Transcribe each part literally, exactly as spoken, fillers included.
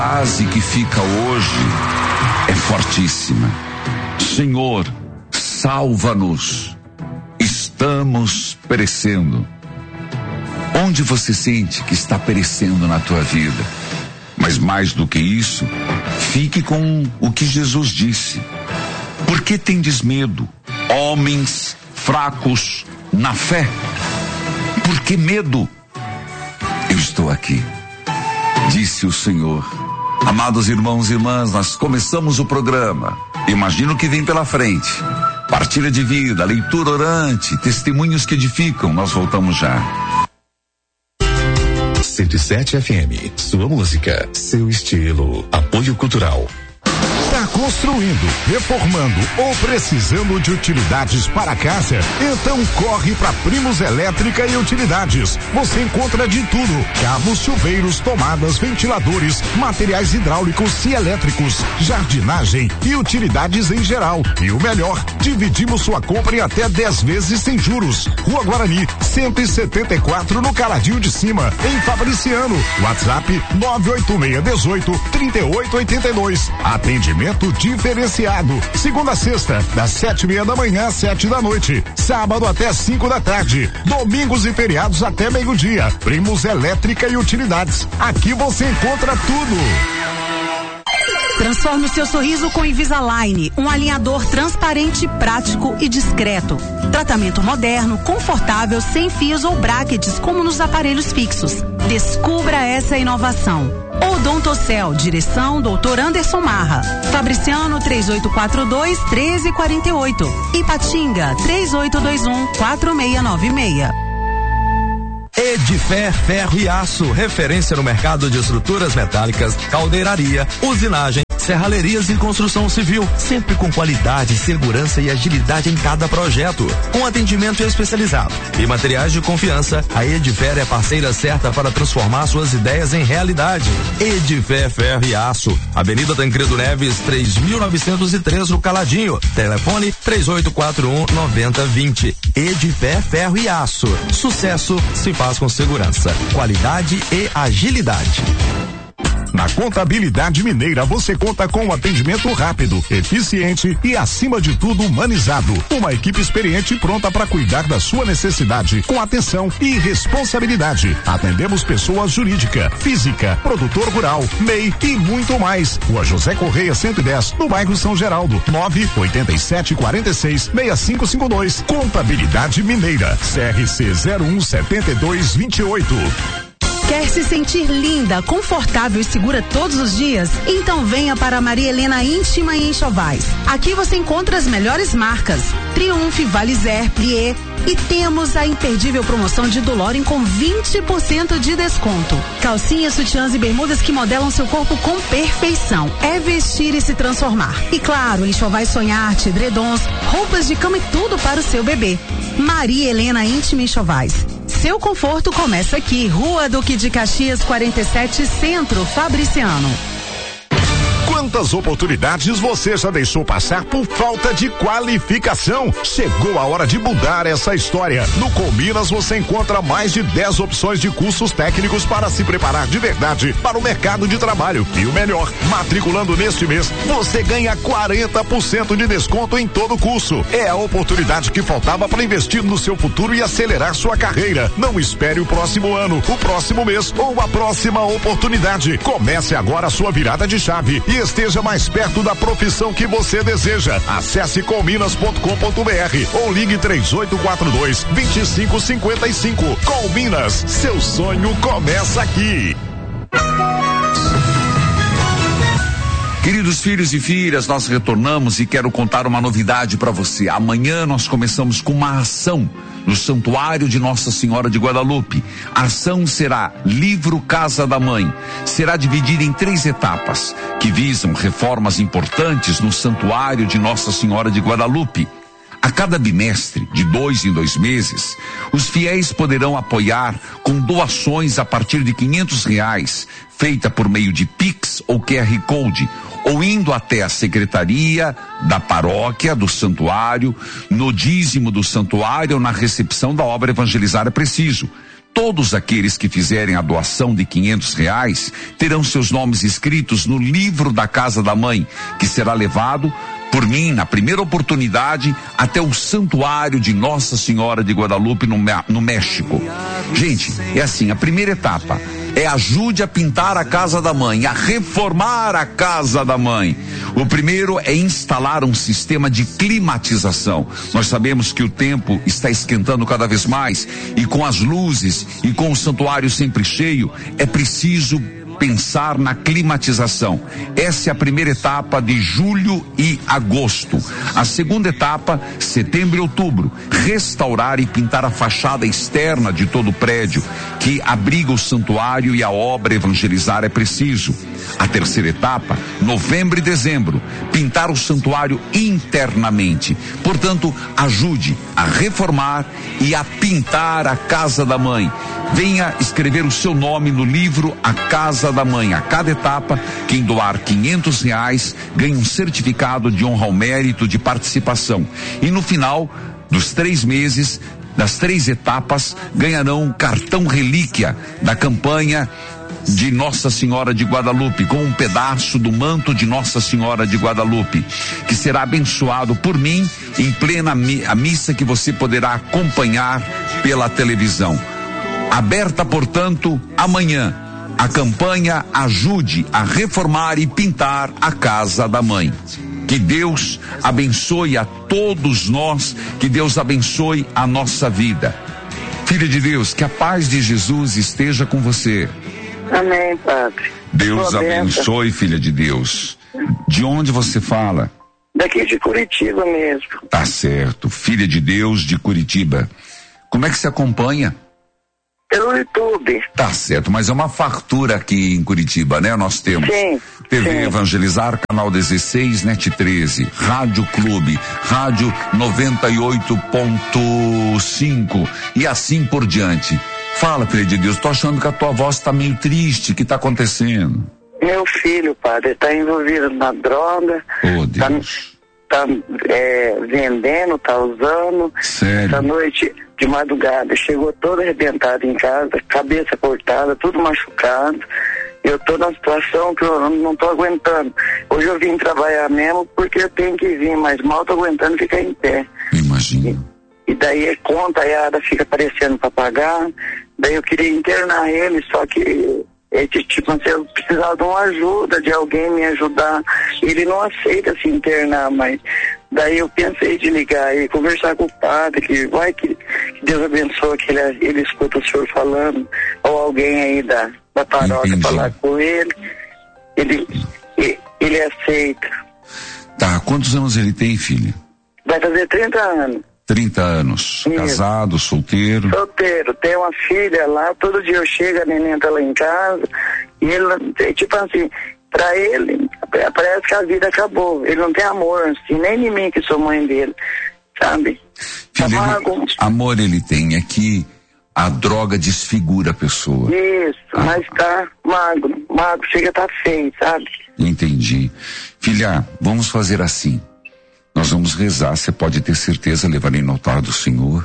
A frase que fica hoje é fortíssima. Senhor, salva-nos. Estamos perecendo. Onde você sente que está perecendo na tua vida? Mas mais do que isso, fique com o que Jesus disse. Por que tendes medo, homens fracos na fé? Por que medo? Eu estou aqui, disse o Senhor. Amados irmãos e irmãs, nós começamos o programa. Imagina o que vem pela frente. Partilha de vida, leitura orante, testemunhos que edificam. Nós voltamos já. cento e sete F M, sua música, seu estilo. Apoio Cultural. Está construindo, reformando ou precisando de utilidades para casa? Então corre para Primos Elétrica e Utilidades. Você encontra de tudo: cabos, chuveiros, tomadas, ventiladores, materiais hidráulicos e elétricos, jardinagem e utilidades em geral. E o melhor, dividimos sua compra em até dez vezes sem juros. Rua Guarani, cento e setenta e quatro, no Caladinho de Cima, em Fabriciano. WhatsApp nove oito seis um oito, três oito oito dois. Atendimento diferenciado. Segunda a sexta, das sete e meia da manhã às sete da noite. Sábado até cinco da tarde. Domingos e feriados até meio-dia. Primos Elétrica e Utilidades. Aqui você encontra tudo. Transforme o seu sorriso com Invisalign, um alinhador transparente, prático e discreto. Tratamento moderno, confortável, sem fios ou brackets, como nos aparelhos fixos. Descubra essa inovação. Odontocel, direção doutor Anderson Marra. Fabriciano três oito quatro dois, um três quatro oito. Ipatinga três oito dois um, quatro seis nove seis. Edifé Ferro e Aço, referência no mercado de estruturas metálicas, caldeiraria, usinagem, serralherias e construção civil, sempre com qualidade, segurança e agilidade em cada projeto, com atendimento especializado e materiais de confiança. A Edifé é a parceira certa para transformar suas ideias em realidade. Edifé Ferro e Aço, Avenida Tancredo Neves, três mil novecentos e três, no Caladinho. Telefone três oito quatro um, nove zero dois zero. Edifé Ferro e Aço, sucesso se faz com segurança, qualidade e agilidade. Na Contabilidade Mineira você conta com um atendimento rápido, eficiente e, acima de tudo, humanizado. Uma equipe experiente pronta para cuidar da sua necessidade, com atenção e responsabilidade. Atendemos pessoa jurídica, física, produtor rural, M E I e muito mais. Rua José Correia cento e dez, no bairro São Geraldo. nove oito sete, quatro seis, seis cinco cinco dois. Contabilidade Mineira. C R C zero um sete dois dois oito. Quer se sentir linda, confortável e segura todos os dias? Então venha para a Maria Helena Íntima e Enxovais. Aqui você encontra as melhores marcas: Triumph, Valizer, Plié. E temos a imperdível promoção de Doloren com vinte por cento de desconto. Calcinhas, sutiãs e bermudas que modelam seu corpo com perfeição. É vestir e se transformar. E claro, Enxovais Sonharte, edredons, roupas de cama e tudo para o seu bebê. Maria Helena Íntima e Enxovais. Seu conforto começa aqui. Rua Duque de Caxias quarenta e sete, Centro, Fabriciano. Quantas oportunidades você já deixou passar por falta de qualificação? Chegou a hora de mudar essa história. No Cominas você encontra mais de dez opções de cursos técnicos para se preparar de verdade para o mercado de trabalho. E o melhor, matriculando neste mês, você ganha quarenta por cento de desconto em todo o curso. É a oportunidade que faltava para investir no seu futuro e acelerar sua carreira. Não espere o próximo ano, o próximo mês ou a próxima oportunidade. Comece agora a sua virada de chave e esteja mais perto da profissão que você deseja. Acesse cominas ponto com ponto br ou ligue três oito quatro dois, dois cinco cinco cinco. Cominas, seu sonho começa aqui. Queridos filhos e filhas, nós retornamos e quero contar uma novidade para você. Amanhã nós começamos com uma ação no Santuário de Nossa Senhora de Guadalupe. A ação será Livro Casa da Mãe. Será dividida em três etapas que visam reformas importantes no Santuário de Nossa Senhora de Guadalupe. A cada bimestre, de dois em dois meses, os fiéis poderão apoiar com doações a partir de quinhentos reais, feita por meio de Pix ou Q R Code, ou indo até a secretaria da paróquia do santuário, no dízimo do santuário ou na recepção da obra Evangelizar é Preciso. Todos aqueles que fizerem a doação de quinhentos reais terão seus nomes escritos no livro da Casa da Mãe, que será levado por mim, na primeira oportunidade, até o santuário de Nossa Senhora de Guadalupe, no, no México. Gente, é assim, a primeira etapa é ajude a pintar a Casa da Mãe, a reformar a Casa da Mãe. O primeiro é instalar um sistema de climatização. Nós sabemos que o tempo está esquentando cada vez mais, e com as luzes e com o santuário sempre cheio, é preciso pensar na climatização. Essa é a primeira etapa de julho e agosto. A segunda etapa, setembro e outubro, restaurar e pintar a fachada externa de todo o prédio que abriga o santuário e a obra evangelizar é preciso. A terceira etapa, novembro e dezembro, pintar o santuário internamente. Portanto, ajude a reformar e a pintar a Casa da Mãe. Venha escrever o seu nome no livro A Casa da Mãe. A cada etapa, quem doar quinhentos reais ganha um certificado de honra ao mérito de participação. E no final dos três meses, das três etapas, ganharão um cartão relíquia da campanha de Nossa Senhora de Guadalupe, com um pedaço do manto de Nossa Senhora de Guadalupe, que será abençoado por mim em plena mi- a missa que você poderá acompanhar pela televisão. Aberta, portanto, amanhã, a campanha Ajude a Reformar e Pintar a Casa da Mãe. Que Deus abençoe a todos nós, que Deus abençoe a nossa vida. Filha de Deus, que a paz de Jesus esteja com você. Amém, Padre. Deus abençoe, filha de Deus. De onde você fala? Daqui de Curitiba mesmo. Tá certo, filha de Deus de Curitiba. Como é que se acompanha? Pelo YouTube. Tá certo, mas é uma fartura aqui em Curitiba, né? Nós temos Sim, T V sim. Evangelizar, canal dezesseis, Net treze, Rádio Clube, Rádio noventa e oito ponto cinco e assim por diante. Fala, filha de Deus, tô achando que a tua voz tá meio triste, o que tá acontecendo? Meu filho, Padre, está envolvido na droga. Oh, Deus. Tá, tá é, vendendo, tá usando. Sério? Essa noite de madrugada chegou todo arrebentado em casa, cabeça cortada, tudo machucado. Eu tô numa situação que eu não tô aguentando. Hoje eu vim trabalhar mesmo porque eu tenho que vir, mas mal tô aguentando ficar em pé. Imagina. E daí a conta aí a fica aparecendo para pagar. Daí eu queria internar ele, só que é de, tipo, eu precisava de uma ajuda, de alguém me ajudar. Ele não aceita se internar, mas daí eu pensei de ligar e conversar com o padre, que vai que, que Deus abençoe, que ele, ele escuta o senhor falando, ou alguém aí da, da paróquia Entendi. falar com ele. Ele, ele, ele aceita. Tá, quantos anos ele tem, filha? Vai fazer trinta anos. trinta anos. Isso. Casado, solteiro? Solteiro, tem uma filha lá, todo dia eu chego, a neném tá lá em casa, e ele, tipo assim, pra ele, parece que a vida acabou, ele não tem amor, assim, nem em mim que sou mãe dele, sabe? Filha, Tá ele, mago. amor ele tem, é que a droga desfigura a pessoa. Isso, Ah. mas tá magro, magro, chega a tá feio, sabe? Entendi. Filha, vamos fazer assim. Nós vamos rezar, você pode ter certeza, levarei no altar do Senhor.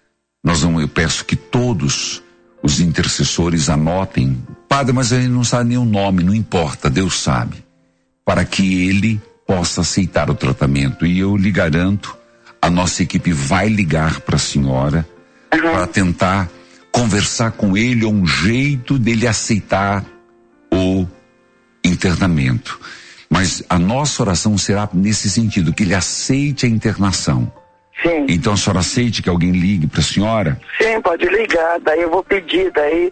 Nós vamos, eu peço que todos os intercessores anotem. Padre, mas ele não sabe nem o nome, não importa, Deus sabe. Para que ele possa aceitar o tratamento. E eu lhe garanto, a nossa equipe vai ligar para a senhora Uhum. para tentar conversar com ele, um jeito dele aceitar o internamento. Mas a nossa oração será nesse sentido, que ele aceite a internação. Sim. Então a senhora aceite que alguém ligue para a senhora? Sim, pode ligar, daí eu vou pedir, daí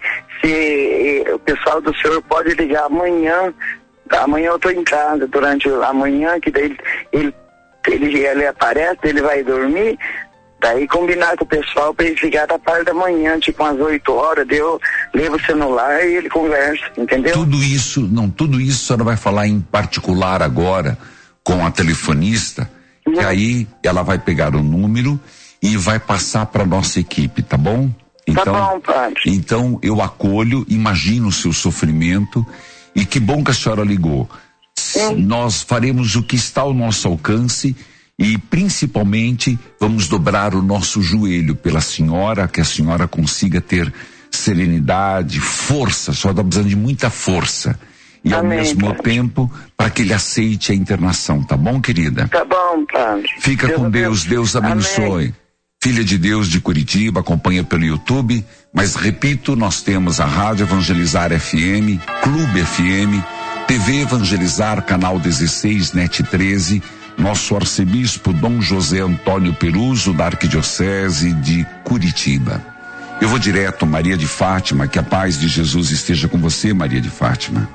se eh, o pessoal do senhor pode ligar amanhã, amanhã eu tô em casa, durante a manhã, que daí ele, ele, ele, ele aparece, ele vai dormir, daí combinar com o pessoal para ele ligar da parte da manhã, tipo umas oito horas, daí eu levo o celular e ele conversa, entendeu? Tudo isso, não, tudo isso a senhora vai falar em particular agora com a telefonista, Uhum. que aí ela vai pegar o número e vai passar para nossa equipe, tá bom? Então, Tá bom, padre. então eu acolho, imagino o seu sofrimento e que bom que a senhora ligou. Sim. Nós faremos o que está ao nosso alcance e principalmente vamos dobrar o nosso joelho pela senhora, que a senhora consiga ter serenidade, força, só está precisando de muita força. E ao Amém, mesmo padre. tempo, para que ele aceite a internação, tá bom, querida? Tá bom, padre. Fica Deus com Deus, abençoe. Deus abençoe. Amém. Filha de Deus de Curitiba, acompanha pelo YouTube, mas repito, nós temos a Rádio Evangelizar F M, Clube F M, T V Evangelizar, Canal dezesseis, Net treze, nosso arcebispo Dom José Antônio Peruso, da Arquidiocese de Curitiba. Eu vou direto, Maria de Fátima, que a paz de Jesus esteja com você, Maria de Fátima.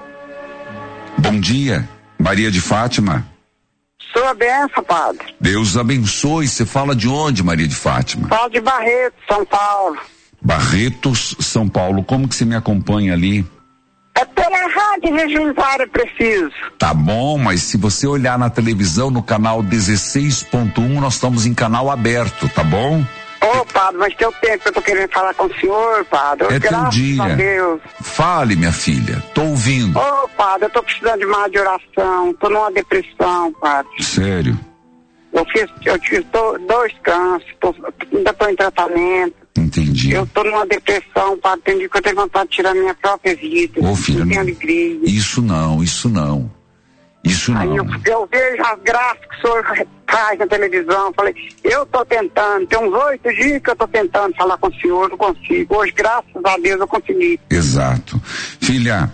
Bom dia, Maria de Fátima. Sua benção, padre. Deus abençoe. Você fala de onde, Maria de Fátima? Fala de Barreto, São Paulo. Barretos, São Paulo. Como que você me acompanha ali? É pela Rádio Evangelizar, é preciso. Tá bom, mas se você olhar na televisão, no canal dezesseis ponto um, nós estamos em canal aberto, tá bom? Ô, padre, mas tem o tempo que eu tô querendo falar com o senhor, padre. É teu Graças dia. a Deus. Fale, minha filha. Tô ouvindo. Ô, padre, eu tô precisando de mais de oração. Tô numa depressão, padre. Sério? Eu fiz, eu tive do- dois cânceres, tô, ainda tô em tratamento. Entendi. Eu tô numa depressão, padre. Tem dia que eu tenho vontade de tirar minha própria vida. Ô, filha, não tenho não- alegria. Isso não, isso não. Isso Aí eu, não. eu vejo as graças que o senhor faz na televisão. Falei, eu tô tentando, tem uns oito dias que eu tô tentando falar com o senhor, não consigo. Hoje, graças a Deus, eu consegui. Exato. Filha,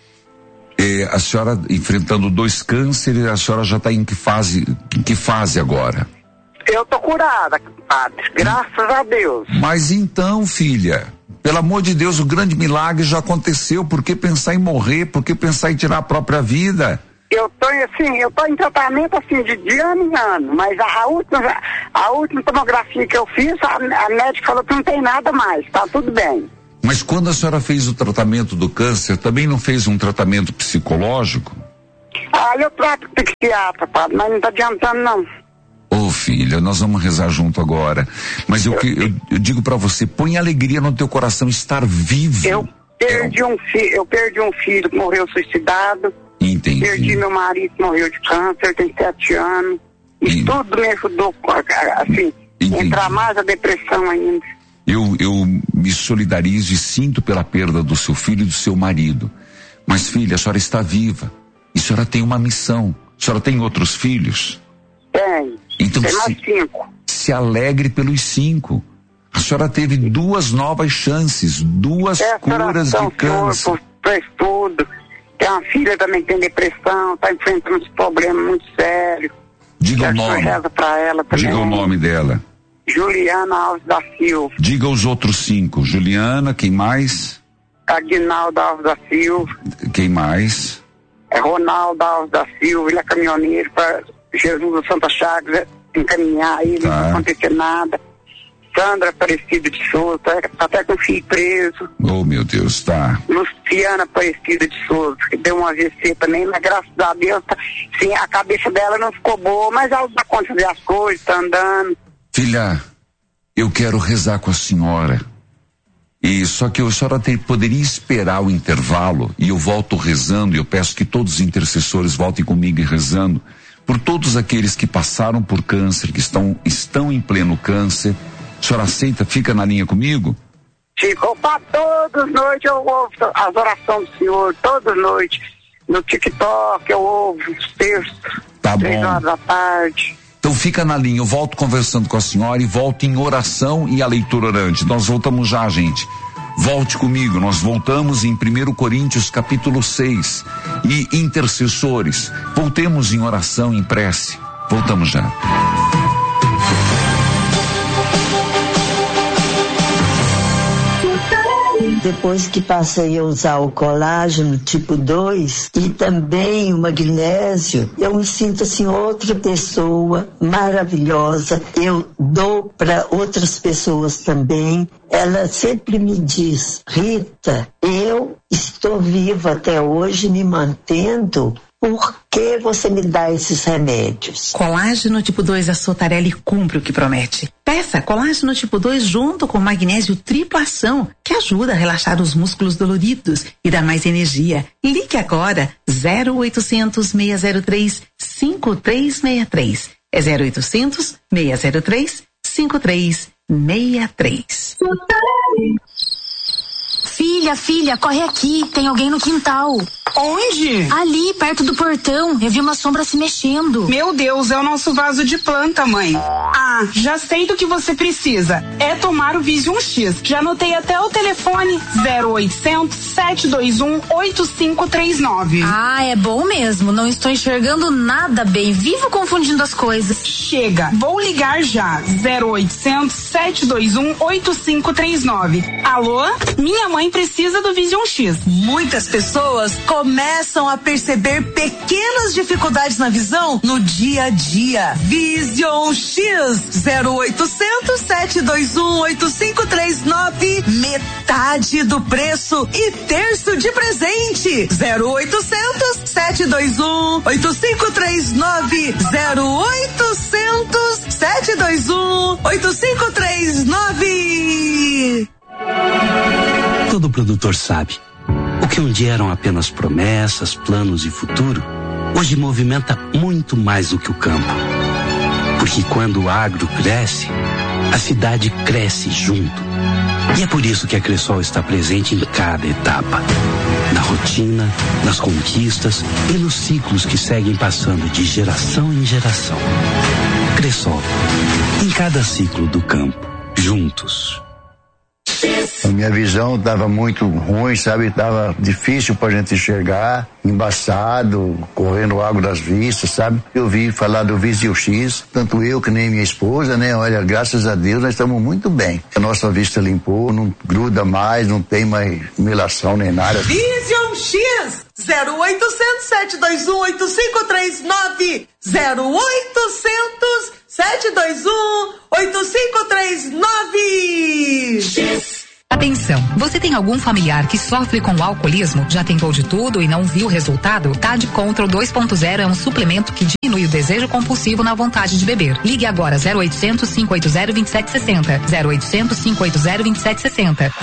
eh, a senhora enfrentando dois cânceres, a senhora já está em que fase, em que fase agora? Eu tô curada, padre, graças a Deus. Mas então, filha, pelo amor de Deus, o grande milagre já aconteceu. Por que pensar em morrer? Por que pensar em tirar a própria vida? Eu tô assim, eu tô em tratamento assim de, de ano em ano, mas a, a última a última tomografia que eu fiz, a, a médica falou que não tem nada mais, tá tudo bem. Mas quando a senhora fez o tratamento do câncer, também não fez um tratamento psicológico? Ah, eu trato com psiquiatra, padre, mas não tá adiantando não. Ô, filha, nós vamos rezar junto agora. Mas eu, que- eu, eu digo pra você, põe alegria no teu coração, estar vivo. Eu perdi um filho, eu perdi um filho que morreu suicidado. Entendi. Perdi meu marido que morreu de câncer, tem sete anos. Isso Sim. tudo me ajudou, assim, Entendi. entrar mais a depressão ainda. Eu, eu me solidarizo e sinto pela perda do seu filho e do seu marido. Mas, filha, a senhora está viva. E a senhora tem uma missão. A senhora tem outros filhos? Tem. Então, tem mais se, cinco. se alegre pelos cinco. A senhora teve duas novas chances, duas Essa curas oração, de câncer. senhor, para estudo. Tem uma filha também que tem depressão, está enfrentando uns problemas muito sérios. Diga o Quero que nome. reza para ela também. Diga o nome dela. Juliana Alves da Silva. Diga os outros cinco. Juliana, quem mais? Aguinaldo Alves da Silva. Quem mais? É Ronaldo Alves da Silva. Ele é caminhoneiro para Jesus do Santa Chagas encaminhar aí, Tá. não acontecer nada. Sandra Aparecida de Souza, tá até com o filho preso. Oh, meu Deus, tá. Luciana Aparecida de Souza, que deu um A V C também, mas graças a Deus, tá, sim, a cabeça dela não ficou boa, mas ela dá conta de fazer as coisas, tá andando. Filha, eu quero rezar com a senhora. E só que a senhora ter, poderia esperar o intervalo e eu volto rezando e eu peço que todos os intercessores voltem comigo e rezando por todos aqueles que passaram por câncer, que estão, estão em pleno câncer. A senhora aceita? Fica na linha comigo? Tipo, opa, todas noites eu ouvo as orações do Senhor, todas noites. No TikTok eu ouvo os textos, Tá três bom. horas da tarde. Então fica na linha, eu volto conversando com a senhora e volto em oração e a leitura orante. Nós voltamos já, gente. Volte comigo, nós voltamos em primeiro Coríntios capítulo seis. E intercessores, voltemos em oração, em prece. Voltamos já. Depois que passei a usar o colágeno tipo dois e também o magnésio, eu me sinto assim outra pessoa maravilhosa. Eu dou para outras pessoas também. Ela sempre me diz: Rita, eu estou viva até hoje, me mantendo. Por que você me dá esses remédios? Colágeno tipo dois da Sotarelli cumpre o que promete. Peça colágeno tipo dois junto com magnésio triplo ação, que ajuda a relaxar os músculos doloridos e dá mais energia. Ligue agora zero oitocentos, seis zero três, cinco três seis três. É zero oitocentos, seis zero três, cinco três seis três. Filha, filha, corre aqui, tem alguém no quintal. Onde? Ali, perto do portão, eu vi uma sombra se mexendo. Meu Deus, é o nosso vaso de planta, mãe. Ah, já sei do que você precisa. É tomar o Vision X. Já anotei até o telefone zero oitocentos, sete dois um, oito cinco três nove. Ah, é bom mesmo. Não estou enxergando nada bem. Vivo confundindo as coisas. Chega, vou ligar já. zero oitocentos, sete dois um, oito cinco três nove. Alô? Minha mãe precisa do Vision X. Muitas pessoas começam a perceber pequenas dificuldades na visão no dia a dia. Vision X, zero oitocentos, sete dois um, oito cinco três nove, metade do preço e terço de presente. zero oitocentos, sete dois um, oito cinco três nove, zero oitocentos, sete dois um, oito cinco três nove. Todo produtor sabe. O que um dia eram apenas promessas, planos e futuro, hoje movimenta muito mais do que o campo. Porque quando o agro cresce, a cidade cresce junto. E é por isso que a Cressol está presente em cada etapa. Na rotina, nas conquistas e nos ciclos que seguem passando de geração em geração. Cressol, em cada ciclo do campo, juntos. A minha visão estava muito ruim, sabe? Estava difícil pra gente enxergar, embaçado, correndo água das vistas, sabe? Eu vi falar do Vision X, tanto eu que nem minha esposa, né? Olha, graças a Deus nós estamos muito bem. A nossa vista limpou, não gruda mais, não tem mais melação nem nada. Vision X, zero oitocentos, sete dois um, oito cinco três nove, zero oitocentos, sete dois um, oito cinco três nove. X. Atenção, você tem algum familiar que sofre com o alcoolismo? Já tentou de tudo e não viu o resultado? Tad Control dois ponto zero é um suplemento que diminui o desejo compulsivo na vontade de beber. Ligue agora zero oitocentos, cinco oito zero, dois sete seis zero. zero oitocentos, cinco oito zero, dois sete seis zero.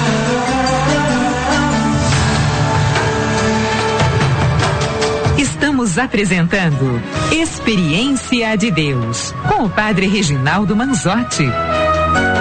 Estamos apresentando Experiência de Deus com o Padre Reginaldo Manzotti.